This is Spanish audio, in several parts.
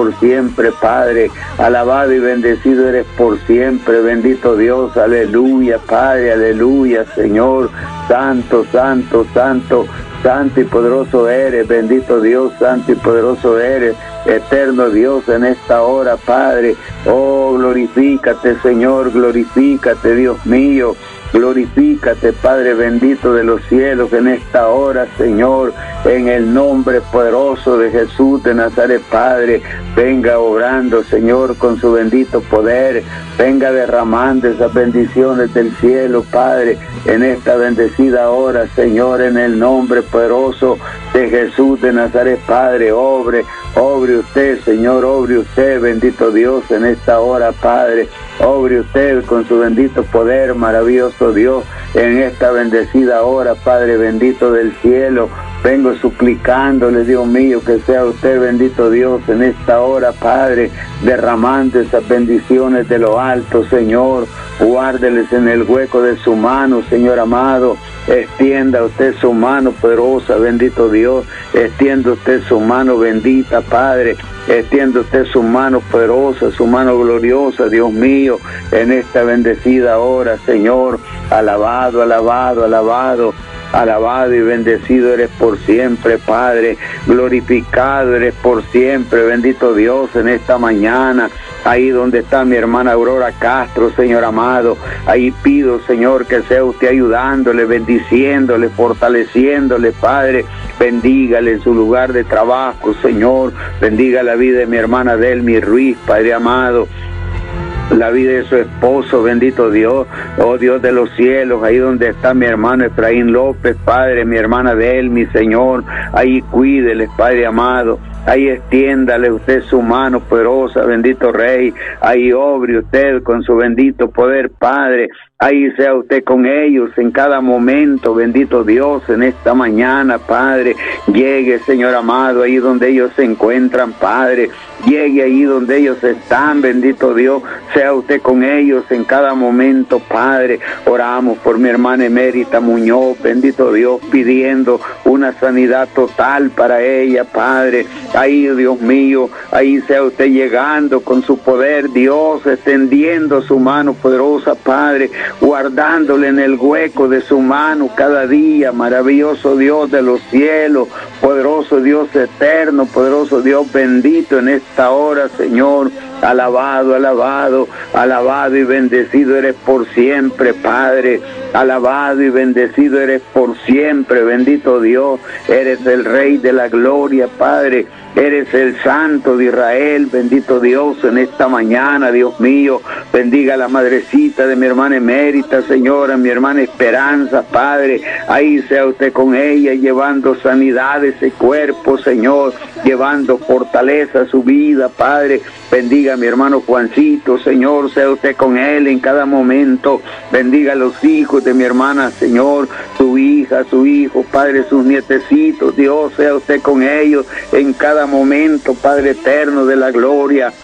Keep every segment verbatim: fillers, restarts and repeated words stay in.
por siempre, Padre. Alabado y bendecido eres por siempre, bendito Dios, aleluya, Padre, aleluya, Señor. Santo, santo, santo, santo y poderoso eres, bendito Dios, santo y poderoso eres, eterno Dios, en esta hora, Padre. Oh, glorifícate, Señor, glorifícate, Dios mío. Glorifícate, Padre bendito de los cielos, en esta hora, Señor, en el nombre poderoso de Jesús de Nazaret, Padre. Venga obrando, Señor, con su bendito poder. Venga derramando esas bendiciones del cielo, Padre, en esta bendecida hora, Señor, en el nombre poderoso de Jesús de Nazaret, Padre. Obre, obre usted, Señor, obre usted, bendito Dios, en esta hora, Padre. Obre usted con su bendito poder, maravilloso Dios, en esta bendecida hora, Padre bendito del cielo. Vengo suplicándole, Dios mío, que sea usted, bendito Dios, en esta hora, Padre, derramando esas bendiciones de lo alto, Señor. Guárdeles en el hueco de su mano, Señor amado. Extienda usted su mano poderosa, bendito Dios. Extienda usted su mano bendita, Padre. Extienda usted su mano poderosa, su mano gloriosa, Dios mío, en esta bendecida hora, Señor. Alabado, alabado, alabado. Alabado y bendecido eres por siempre, Padre. Glorificado eres por siempre, bendito Dios, en esta mañana. Ahí donde está mi hermana Aurora Castro, Señor amado, ahí pido, Señor, que sea usted ayudándole, bendiciéndole, fortaleciéndole, Padre. Bendígale en su lugar de trabajo, Señor. Bendiga la vida de mi hermana Delmi Ruiz, Padre amado. La vida de su esposo, bendito Dios, oh Dios de los cielos, ahí donde está mi hermano Efraín López, Padre, mi hermana Delmi, Señor, ahí cuídele, Padre amado. Ahí extiéndale usted su mano poderosa, bendito Rey. Ahí obre usted con su bendito poder, Padre. Ahí sea usted con ellos en cada momento, bendito Dios, en esta mañana, Padre. Llegue, Señor amado, ahí donde ellos se encuentran, Padre. Llegue ahí donde ellos están, bendito Dios. Sea usted con ellos en cada momento, Padre. Oramos por mi hermana Emérita Muñoz, bendito Dios, pidiendo una sanidad total para ella, Padre. Ahí, Dios mío, ahí sea usted llegando con su poder, Dios, extendiendo su mano poderosa, Padre, guardándole en el hueco de su mano cada día, maravilloso Dios de los cielos, poderoso Dios eterno, poderoso Dios bendito en esta hora, Señor. Alabado, alabado, alabado y bendecido eres por siempre, Padre. Alabado y bendecido eres por siempre, bendito Dios. Eres el Rey de la gloria, Padre. Eres el Santo de Israel, bendito Dios, en esta mañana, Dios mío. Bendiga a la madrecita de mi hermana Emérita, Señora, mi hermana Esperanza, Padre. Ahí sea usted con ella, llevando sanidad a ese cuerpo, Señor, llevando fortaleza a su vida, Padre. Bendiga a mi hermano Juancito, Señor, sea usted con él en cada momento. Bendiga a los hijos de mi hermana, Señor, su hija, su hijo, Padre, sus nietecitos. Dios, sea usted con ellos en cada momento, Padre eterno de la gloria.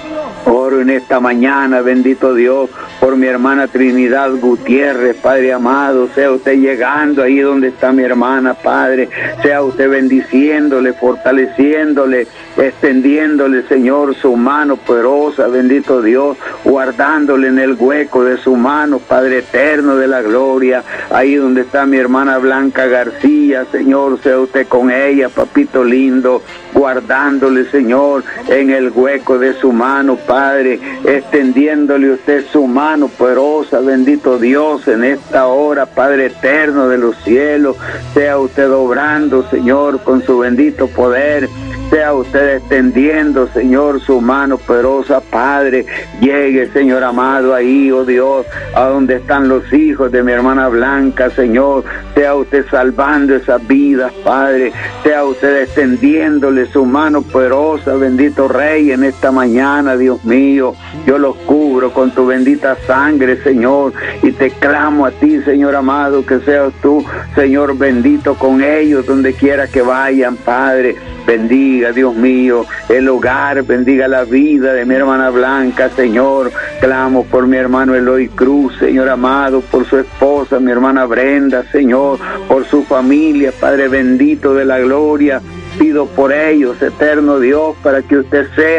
Oro en esta mañana, bendito Dios, por mi hermana Trinidad Gutiérrez, Padre amado. Sea usted llegando ahí donde está mi hermana, Padre. Sea usted bendiciéndole, fortaleciéndole, extendiéndole, Señor, su mano poderosa, bendito Dios, guardándole en el hueco de su mano, Padre eterno de la gloria. Ahí donde está mi hermana Blanca García, Señor, sea usted con ella, papito lindo, guardándole, Señor, en el hueco de su mano, Padre, extendiéndole usted su mano poderosa, bendito Dios, en esta hora, Padre eterno de los cielos. Sea usted obrando, Señor, con su bendito poder. Sea usted extendiendo, Señor, su mano poderosa, Padre. Llegue, Señor amado, ahí, oh Dios, a donde están los hijos de mi hermana Blanca, Señor. Sea usted salvando esas vidas, Padre. Sea usted extendiéndole su mano poderosa, bendito Rey, en esta mañana, Dios mío. Yo los cubro con tu bendita sangre, Señor, y te clamo a ti, Señor amado, que seas tú, Señor, bendito con ellos, donde quiera que vayan, Padre. Bendiga, Dios mío, el hogar, bendiga la vida de mi hermana Blanca, Señor. Clamo por mi hermano Eloy Cruz, Señor amado, por su esposa, mi hermana Brenda, Señor, por su familia, Padre bendito de la gloria. Pido por ellos, eterno Dios, para que usted sea